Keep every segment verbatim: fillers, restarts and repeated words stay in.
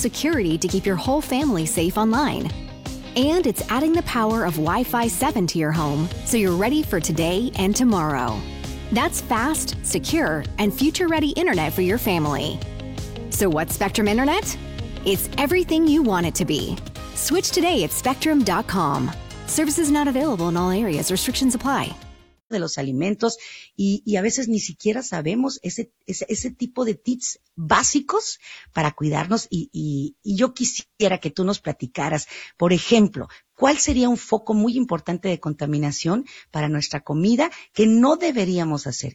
security to keep your whole family safe online. And it's adding the power of Wi-Fi seven to your home so you're ready for today and tomorrow. That's fast, secure, and future-ready internet for your family. So what's Spectrum Internet? It's everything you want it to be. Switch today at spectrum dot com. Services not available in all areas. Restrictions apply. De los alimentos y, y a veces ni siquiera sabemos ese, ese, ese tipo de tips básicos para cuidarnos y, y, y yo quisiera que tú nos platicaras, por ejemplo, ¿cuál sería un foco muy importante de contaminación para nuestra comida que no deberíamos hacer?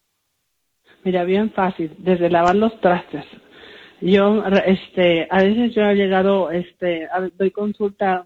Mira, bien fácil, desde lavar los trastes. Yo, este, a veces yo he llegado, este, a, doy consulta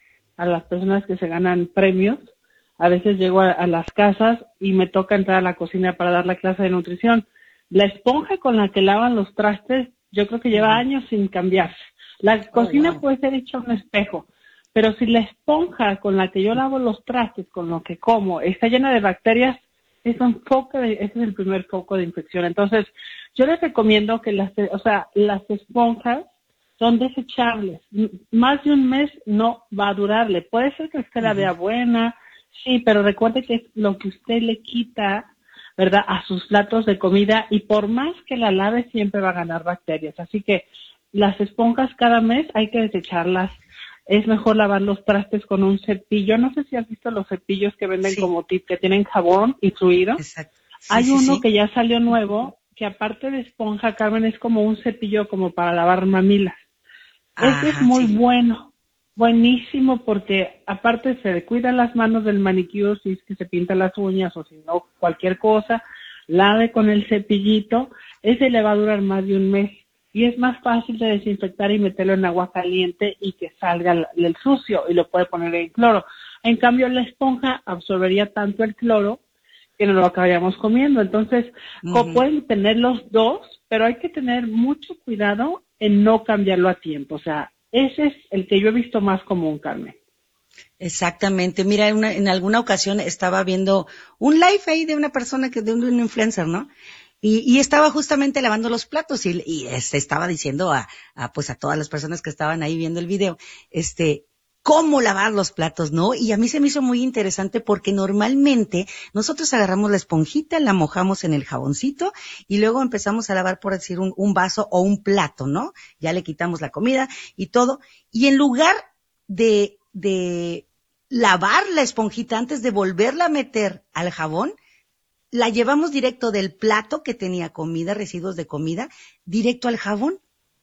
a las personas que se ganan premios. A veces llego a, a las casas y me toca entrar a la cocina para dar la clase de nutrición. La esponja con la que lavan los trastes, yo creo que lleva años sin cambiarse. La cocina oh, wow. puede ser hecha un espejo, pero si la esponja con la que yo lavo los trastes, con lo que como, está llena de bacterias, es un foco de, ese es el primer foco de infección. Entonces, yo les recomiendo que las, o sea, las esponjas son desechables. Más de un mes no va a durarle. Puede ser que usted la vea buena, sí, pero recuerde que es lo que usted le quita, ¿verdad?, a sus platos de comida y por más que la lave siempre va a ganar bacterias. Así que las esponjas cada mes hay que desecharlas. Es mejor lavar los trastes con un cepillo. No sé si has visto los cepillos que venden sí. como tip, que tienen jabón y fluido. Exacto. Sí, hay sí, uno sí. que ya salió nuevo, que aparte de esponja, Carmen, es como un cepillo como para lavar mamilas. Ajá, ese es muy sí. bueno. Buenísimo porque aparte se cuidan las manos del manicure si es que se pinta las uñas o si no cualquier cosa, lave con el cepillito, ese le va a durar más de un mes y es más fácil de desinfectar y meterlo en agua caliente y que salga el, el sucio y lo puede poner en cloro. En cambio la esponja absorbería tanto el cloro que no lo acabaríamos comiendo. Entonces uh-huh. pueden tener los dos, pero hay que tener mucho cuidado en no cambiarlo a tiempo, o sea, ese es el que yo he visto más común, Carmen. Exactamente. Mira, en, una, en alguna ocasión estaba viendo un live ahí de una persona, que de un, un influencer, ¿no? Y, y estaba justamente lavando los platos y, y este, estaba diciendo a, a, pues a todas las personas que estaban ahí viendo el video, este, cómo lavar los platos, ¿no? Y a mí se me hizo muy interesante porque normalmente nosotros agarramos la esponjita, la mojamos en el jaboncito y luego empezamos a lavar, por decir, un, un vaso o un plato, ¿no? Ya le quitamos la comida y todo. Y en lugar de, de lavar la esponjita antes de volverla a meter al jabón, la llevamos directo del plato que tenía comida, residuos de comida, directo al jabón.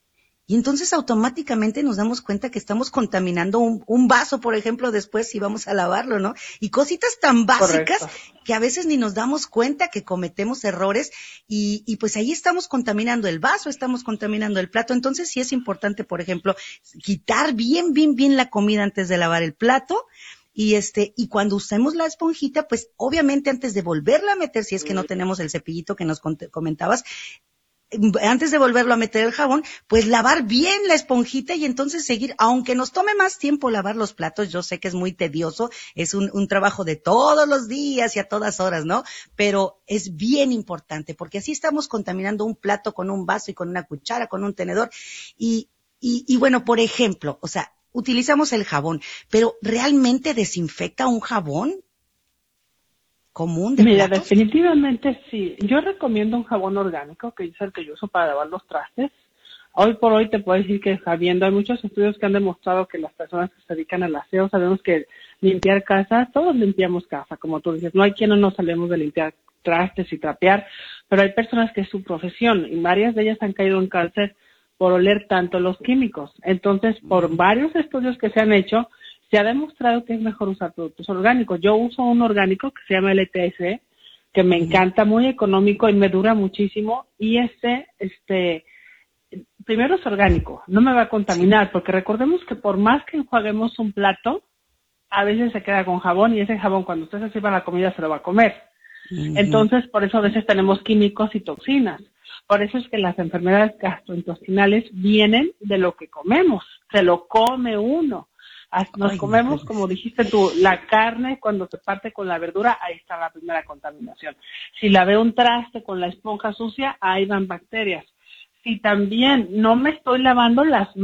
Y entonces automáticamente nos damos cuenta que estamos contaminando un, un vaso, por ejemplo, después si vamos a lavarlo, ¿no? Y cositas tan básicas Correcto. Que a veces ni nos damos cuenta que cometemos errores y, y pues ahí estamos contaminando el vaso, estamos contaminando el plato. Entonces sí es importante, por ejemplo, quitar bien, bien, bien la comida antes de lavar el plato. Y este, y cuando usemos la esponjita, pues obviamente antes de volverla a meter, si es que no tenemos el cepillito que nos comentabas, antes de volverlo a meter el jabón, pues lavar bien la esponjita y entonces seguir, aunque nos tome más tiempo lavar los platos, yo sé que es muy tedioso, es un, un trabajo de todos los días y a todas horas, ¿no? Pero es bien importante porque así estamos contaminando un plato con un vaso y con una cuchara, con un tenedor y, y, y bueno, por ejemplo, o sea, utilizamos el jabón, pero ¿realmente desinfecta un jabón común de Mira, platos? Definitivamente sí. Yo recomiendo un jabón orgánico, que es el que yo uso para lavar los trastes. Hoy por hoy te puedo decir que, habiendo, hay muchos estudios que han demostrado que las personas que se dedican al aseo, sabemos que limpiar casa, todos limpiamos casa, como tú dices. No hay quien no nos salemos de limpiar trastes y trapear, pero hay personas que es su profesión y varias de ellas han caído en cáncer por oler tanto los químicos. Entonces, por varios estudios que se han hecho, se ha demostrado que es mejor usar productos orgánicos. Yo uso un orgánico que se llama L T S, que me encanta, muy económico y me dura muchísimo. Y este, este, primero es orgánico, no me va a contaminar, porque recordemos que por más que enjuaguemos un plato, a veces se queda con jabón y ese jabón cuando usted se sirva la comida se lo va a comer. Uh-huh. Entonces, por eso a veces tenemos químicos y toxinas. Por eso es que las enfermedades gastrointestinales vienen de lo que comemos, se lo come uno. Nos comemos, como dijiste tú, la carne cuando se parte con la verdura, ahí está la primera contaminación. Si lavé un traste con la esponja sucia, ahí van bacterias. Si también no me estoy lavando las